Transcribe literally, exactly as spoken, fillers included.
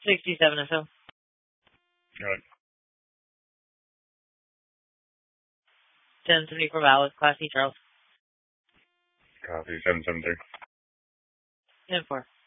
sixty-seven S O. All right. ten seventy-four valid. Class E, Charles. Copy. seven seven three. ten four.